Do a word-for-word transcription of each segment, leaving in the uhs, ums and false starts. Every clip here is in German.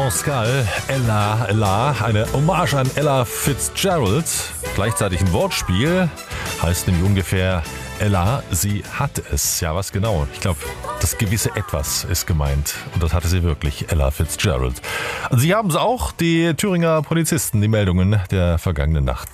Jean Scal, Ella, Ella, eine Hommage an Ella Fitzgerald. Gleichzeitig ein Wortspiel, heißt nämlich ungefähr Ella, sie hat es. Ja, was genau? Ich glaube, das gewisse Etwas ist gemeint. Und das hatte sie wirklich, Ella Fitzgerald. Und sie haben es auch, die Thüringer Polizisten, die Meldungen der vergangenen Nacht.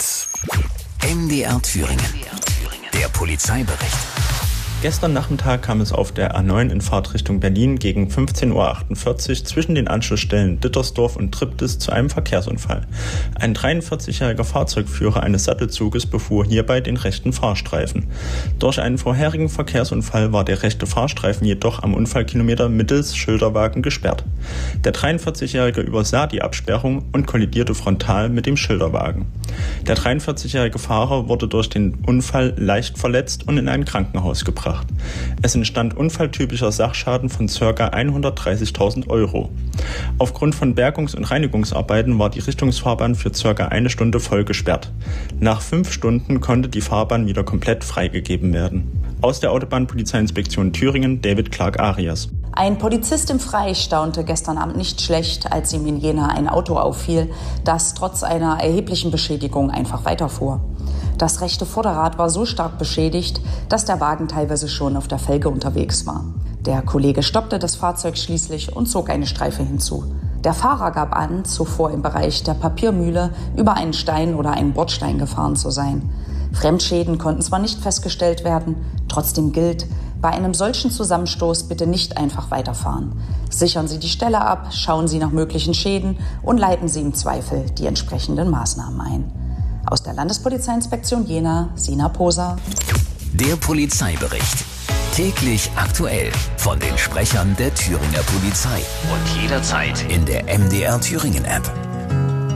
M D R Thüringen, der Polizeibericht. Gestern Nachmittag kam es auf der A neun in Fahrtrichtung Berlin gegen fünfzehn Uhr achtundvierzig zwischen den Anschlussstellen Dittersdorf und Triptis zu einem Verkehrsunfall. Ein dreiundvierzigjähriger Fahrzeugführer eines Sattelzuges befuhr hierbei den rechten Fahrstreifen. Durch einen vorherigen Verkehrsunfall war der rechte Fahrstreifen jedoch am Unfallkilometer mittels Schilderwagen gesperrt. Der dreiundvierzigjährige übersah die Absperrung und kollidierte frontal mit dem Schilderwagen. Der dreiundvierzigjährige Fahrer wurde durch den Unfall leicht verletzt und in ein Krankenhaus gebracht. Es entstand unfalltypischer Sachschaden von ca. hundertdreißigtausend Euro. Aufgrund von Bergungs- und Reinigungsarbeiten war die Richtungsfahrbahn für ca. eine Stunde voll gesperrt. Nach fünf Stunden konnte die Fahrbahn wieder komplett freigegeben werden. Aus der Autobahnpolizeiinspektion Thüringen, David Clark-Arias. Ein Polizist im Freie staunte gestern Abend nicht schlecht, als ihm in Jena ein Auto auffiel, das trotz einer erheblichen Beschädigung einfach weiterfuhr. Das rechte Vorderrad war so stark beschädigt, dass der Wagen teilweise schon auf der Felge unterwegs war. Der Kollege stoppte das Fahrzeug schließlich und zog eine Streife hinzu. Der Fahrer gab an, zuvor im Bereich der Papiermühle über einen Stein oder einen Bordstein gefahren zu sein. Fremdschäden konnten zwar nicht festgestellt werden, trotzdem gilt, bei einem solchen Zusammenstoß bitte nicht einfach weiterfahren. Sichern Sie die Stelle ab, schauen Sie nach möglichen Schäden und leiten Sie im Zweifel die entsprechenden Maßnahmen ein. Aus der Landespolizeiinspektion Jena, Sina Poser. Der Polizeibericht. Täglich aktuell von den Sprechern der Thüringer Polizei. Und jederzeit in der M D R Thüringen App.